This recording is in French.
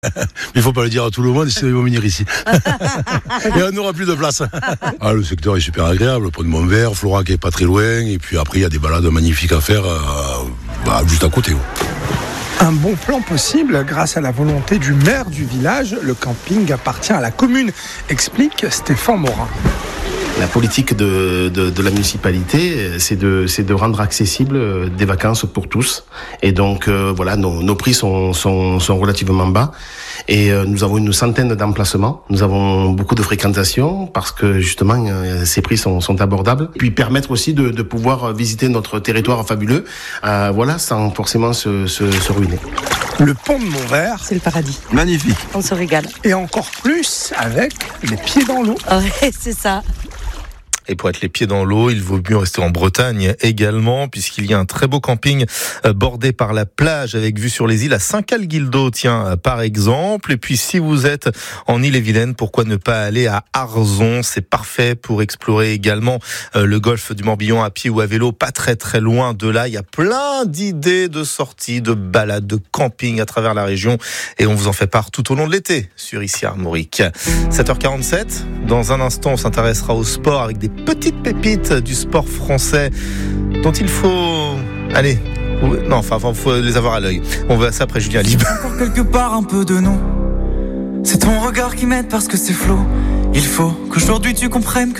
Mais il faut pas le dire à tout le monde, sinon ils vont venir ici. Et on n'aura plus de place. Le secteur est super agréable, le pont de Montvert, Florac est pas très loin, et puis après il y a des balades magnifiques à faire juste à côté. Un bon plan possible grâce à la volonté du maire du village. Le camping appartient à la commune, explique Stéphane Morin. La politique de la municipalité, c'est de rendre accessible des vacances pour tous. Et donc, nos prix sont relativement bas. Et nous avons une centaine d'emplacements. Nous avons beaucoup de fréquentation parce que, justement, ces prix sont abordables. Puis permettre aussi de pouvoir visiter notre territoire fabuleux, sans forcément se ruiner. Le pont de Montvert, c'est le paradis. Magnifique. On se régale. Et encore plus avec les pieds dans l'eau. Ouais, c'est ça. Et pour être les pieds dans l'eau, il vaut mieux rester en Bretagne également, puisqu'il y a un très beau camping bordé par la plage avec vue sur les îles à Saint-Calguildo, par exemple. Et puis si vous êtes en Ille-et-Vilaine, pourquoi ne pas aller à Arzon? C'est parfait pour explorer également le golfe du Morbihan à pied ou à vélo, pas très très loin de là. Il y a plein d'idées de sorties, de balades, de camping à travers la région. Et on vous en fait part tout au long de l'été sur Ici Armorique. 7h47, dans un instant on s'intéressera au sport avec des petites pépites du sport français dont il faut... faut les avoir à l'œil. On voit ça après Julien Libre. Encore quelque part un peu de nous. C'est ton regard qui m'aide parce que c'est flou. Il faut qu'aujourd'hui tu comprennes que